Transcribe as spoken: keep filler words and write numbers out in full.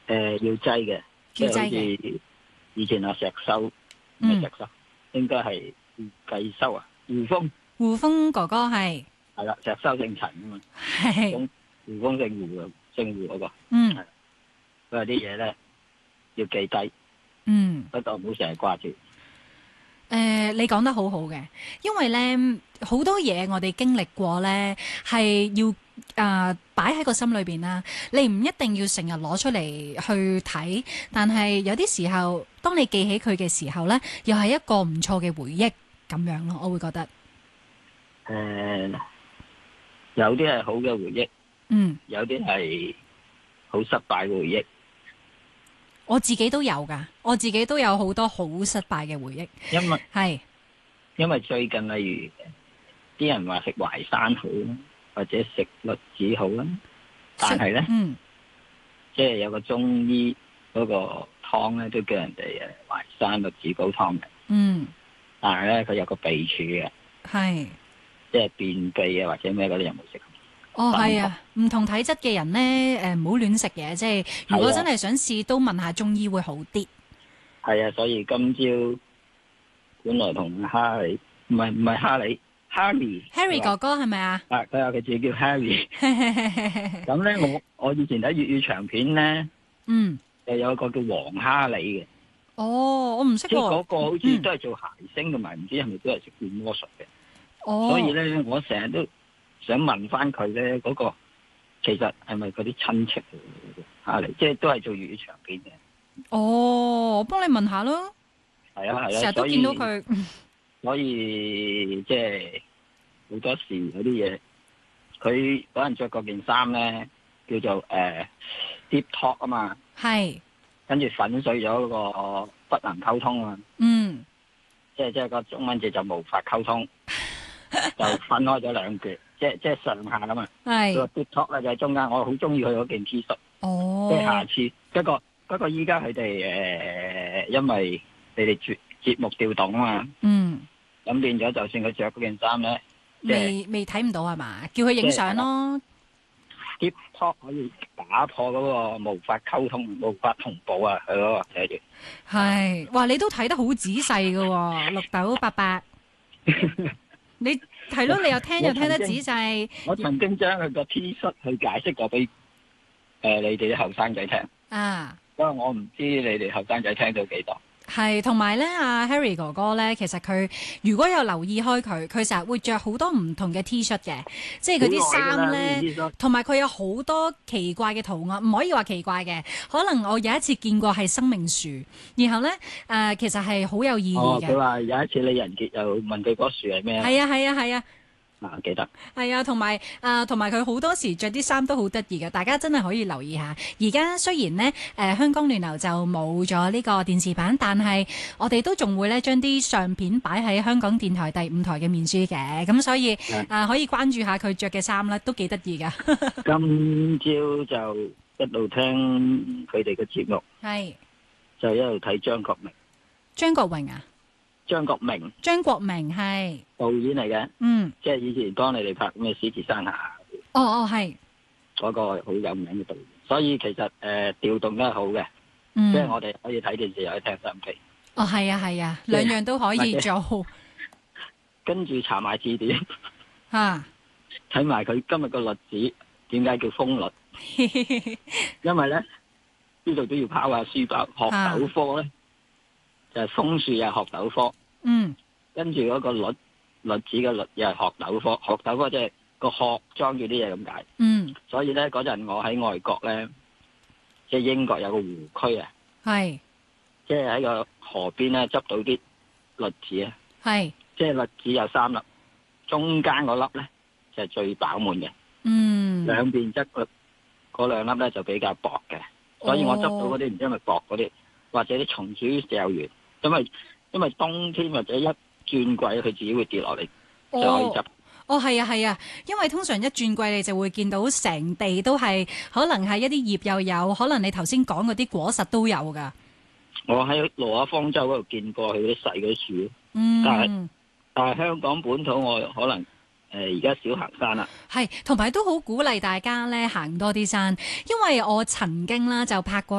誒要擠嘅，即係好似以前阿石修唔係石修，應該係計修啊，胡楓胡楓哥哥係係啦，石修姓陳啊嘛， 係胡楓姓胡啊，姓胡嗰個， 嗯， 佢話啲嘢咧要記低， 嗯， 不過唔好成日掛住。 誒、呃，你講得好好嘅，因為咧好多嘢我哋經歷過咧，係要啊擺喺個心裏邊啦。你唔一定要成日攞出嚟去睇，但係有啲時候，當你記起佢嘅時候咧，又係一個唔錯嘅回憶咁樣咯。我會覺得，誒、 呃，有啲係好嘅回憶， 嗯， 有啲係好失敗嘅回憶。 我自己都有噶，我自己都有好多好失敗嘅回憶。 因為係， 因為最近例如啲人話食淮山好啦，或者食栗子好啦，但係咧， 嗯， 即係有個中醫嗰個湯咧，都叫人哋誒淮山栗子煲湯嘅。 嗯， 但係咧，佢有個避暑嘅， 係， 即係便秘啊或者咩嗰啲有冇食？ 哦，係啊，唔同體質嘅人咧，誒唔好亂食嘢，即係如果真係想試，都問下中醫會好啲。 係啊，所以今朝本來同哈利，唔係唔係哈利，Harry，Harry 哥哥係咪啊？ 啊，佢話佢自己叫 Harry。咁咧，我我以前睇粵語長片咧， 嗯， 就有一個叫黃哈利嘅。 哦，我唔識喎。 即係嗰個好似都係做諧星，同埋唔知係咪都係識變魔術嘅。 哦， 所以咧，我成日都想問翻佢咧，嗰個其實係咪嗰啲親戚嚟嘅哈利？即係都係做粵語長片嘅。 哦，我幫你問下咯。 係啊係啊， 成日都見到佢。 所以即係好多時有啲嘢，佢可能着嗰件衫咧，叫做誒 deep talk 啊嘛。係。跟住粉碎咗嗰個不能溝通啊。嗯。即係即係個中文字就無法溝通，就分開咗兩橛，即係即係上下啊嘛。係。個 deep talk 咧就喺中間，我好中意佢嗰件 T 恤。哦。即係下次，不過不過依家佢哋誒，因為你哋節節目調動啊嘛。嗯。咁變咗，就算佢着嗰件衫咧， 未未睇唔到係嘛？叫佢影相咯。 Deep talk 可以打破嗰個無法溝通、無法同步啊！係咯，寫住。係， 哇！你都睇得好仔細噶喎，綠豆伯伯。你係咯，你又聽又聽得仔細。 我曾經將佢個 T 恤去解釋過俾誒你哋啲後生仔聽。啊。不過我唔知你哋後生仔聽到幾多。 係，同埋咧，阿 Harry 哥哥咧，其實佢如果有留意開佢，佢成日會着好多唔同嘅 T 恤嘅，即係佢啲衫咧，同埋佢有好多奇怪嘅圖案，唔可以話奇怪嘅，可能我有一次見過係生命樹，然後咧誒、呃，其實係好有意義嘅。 佢話、哦、有一次李仁傑又問佢嗰樹係咩？ 係啊係啊係啊。 啊，記得係啊，同埋啊，同埋佢好多時着啲衫都好得意嘅，大家真係可以留意下。而家雖然呢，誒、呃、香港聯流就冇咗呢個電視版，但係我哋都仲會咧將啲相片擺喺香港電台第五台嘅面書嘅，咁所以啊、呃、可以關注下佢着嘅衫咧，都幾得意噶。 今朝就一路聽佢哋嘅節目，係就一路睇張國明。張國榮啊？張國明，張國明係導演嚟嘅，嗯，即係以前幫你哋拍咩《獅子山下》。哦哦，係嗰個好有名嘅導演，所以其實誒、呃、調動得係好嘅，嗯，即係我哋可以睇電視又可以聽收音機。哦，係啊係啊，兩樣都可以做。跟住查埋字典，吓睇埋佢今日個栗子點解叫風栗？因為咧呢度都要拋下書包，學豆科咧。就係楓樹又係學豆科，嗯，跟住嗰個栗栗子嘅栗又係學豆科，學豆科即係個殼裝住啲嘢咁解，嗯，所以咧嗰陣我喺外國咧，即係英國有個湖區啊，係，即係喺個河邊咧執到啲栗子啊，係，即係栗子有三粒，中間嗰粒咧就係最飽滿嘅，嗯，兩邊側嗰嗰兩粒咧就比較薄嘅，所以我執到嗰啲唔知係咪薄嗰啲，或者啲蟲子掉完。因為因為冬天或者一轉季佢自己會跌落嚟，就可以執。哦，係啊係啊，因為通常一轉季你就會見到成地都係，可能係一啲葉又有，可能你頭先講嗰啲果實都有噶。我喺羅亞方舟嗰度見過佢啲細嗰啲樹，嗯，但係但係香港本土我可能誒而家少行山啦。係，同埋都好鼓勵大家咧行多啲山，因為我曾經啦就拍過。